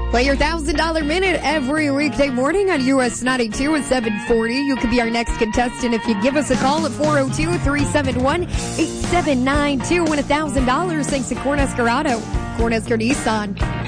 Play your $1,000 minute every weekday morning on US 92 at 740. You could be our next contestant if you give us a call at 402-371-8792. Win $1,000 thanks to Cornhusker Auto, Cornhusker Nissan.